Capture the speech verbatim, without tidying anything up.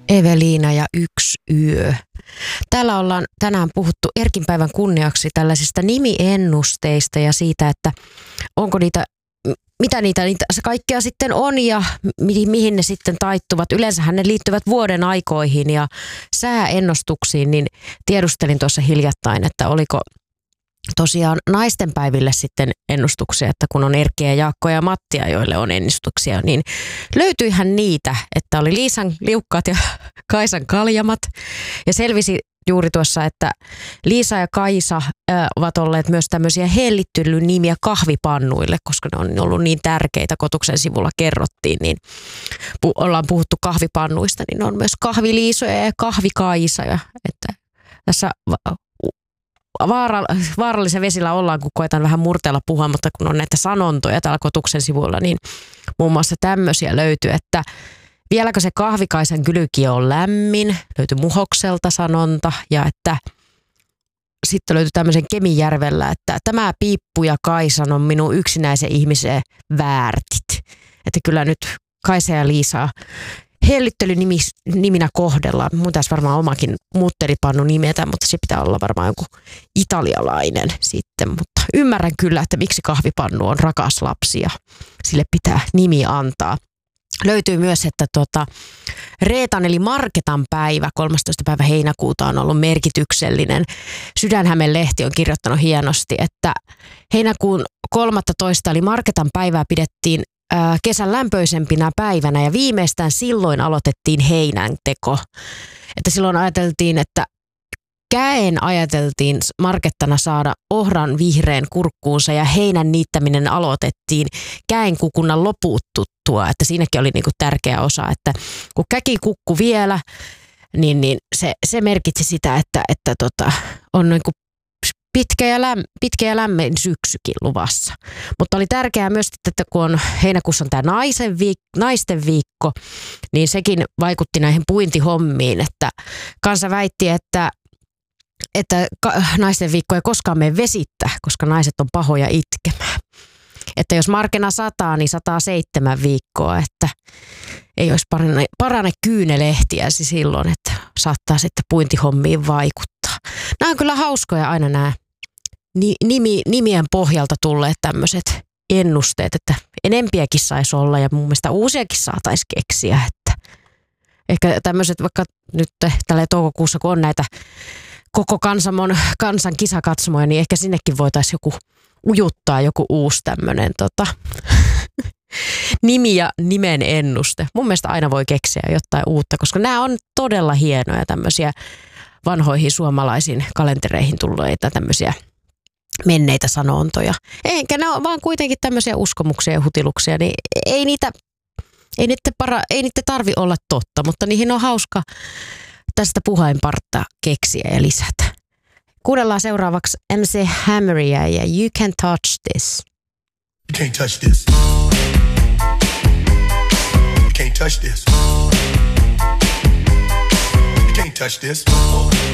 Eveliina ja yksi yö. Täällä ollaan tänään puhuttu Erkin päivän kunniaksi tällaisista nimiennusteista ja siitä, että onko niitä, mitä niitä, niitä se kaikkea sitten on ja mi- mihin ne sitten taittuvat. Yleensähän ne liittyvät vuoden aikoihin ja sääennustuksiin, niin tiedustelin tuossa hiljattain, että oliko tosiaan naistenpäiville sitten ennustuksia, että kun on Erkkiä, Jaakkoa ja Mattia, joille on ennustuksia, niin löytyihän niitä, että oli Liisan liukkaat ja Kaisan kaljamat. Ja selvisi juuri tuossa, että Liisa ja Kaisa äh, ovat olleet myös tämmöisiä hellittelynimiä kahvipannuille, koska ne on ollut niin tärkeitä, Kotuksen sivulla kerrottiin, niin pu- ollaan puhuttu kahvipannuista, niin ne on myös kahviliisoja ja kahvikaisoja, että tässä Vaara, vaarallisen vesillä ollaan, kun koetaan vähän murteella puhua, mutta kun on näitä sanontoja täällä Kotuksen sivuilla, niin muun muassa tämmöisiä löytyy, että vieläkö se kahvikaisen kylki on lämmin, löytyi Muhokselta sanonta, ja että sitten löytyi tämmöisen Kemijärvellä, että tämä Piippu ja Kaisan on minun yksinäisen ihmisen väärtit. Että kyllä nyt Kaisa ja Liisaa hellittelyniminä kohdellaan. Mun taisi varmaan omakin muutteripannu nimetä, mutta se pitää olla varmaan joku italialainen sitten. Mutta ymmärrän kyllä, että miksi kahvipannu on rakas lapsi ja sille pitää nimi antaa. Löytyy myös, että tuota, Reetan eli Marketan päivä, kolmastoista päivä heinäkuuta on ollut merkityksellinen. Sydänhämeen lehti on kirjoittanut hienosti, että heinäkuun kolmastoista eli Marketan päivää pidettiin kesän lämpöisempinä päivänä ja viimeistään silloin aloitettiin heinänteko. Että silloin ajateltiin, että käen ajateltiin Markettana saada ohran vihreän kurkkuunsa ja heinän niittäminen aloitettiin käen kukunnan lopututtua. Että siinäkin oli niinku tärkeä osa, että kun käki kukku vielä, niin, niin se, se merkitsi sitä, että, että tota, on niinku Pitkä ja, läm, pitkä ja lämmin syksykin luvassa. Mutta oli tärkeää myös, että kun on heinäkuussa on tämä naisen viik, naisten viikko, niin sekin vaikutti näihin puintihommiin. Että kansa väitti, että, että naisten viikko ei koskaan mene vesittä, koska naiset on pahoja itkemään. Että jos markena sataa, niin sataa seitsemän viikkoa, että ei olisi parane, parane kyynelehtiäsi silloin, että saattaa sitten puintihommiin vaikuttaa. Nämä on kyllä hauskoja aina nämä Nimi, nimien pohjalta tulleet tämmöiset ennusteet, että enempiäkin saisi olla ja mun mielestä uusiakin saataisiin keksiä. Että ehkä tämmöiset vaikka nyt tällä toukokuussa, kun on näitä koko kansamon, kansan kisakatsomoja, niin ehkä sinnekin voitaisiin joku ujuttaa joku uusi tämmöinen tota, nimi ja nimen ennuste. Mun mielestä aina voi keksiä jotain uutta, koska nämä on todella hienoja tämmöisiä vanhoihin suomalaisiin kalentereihin tulleita tämmöisiä menneitä sanontoja. Eikä ne ole vaan kuitenkin tämmöisiä uskomuksia ja hutiluksia, niin ei niitä, ei niitä, para, ei niitä tarvi olla totta, mutta niihin on hauska tästä puheenpartta keksiä ja lisätä. Kuunnellaan seuraavaksi M C Hammeria ja You Can't Touch This. You can't touch this. You can't touch this. You can't touch this.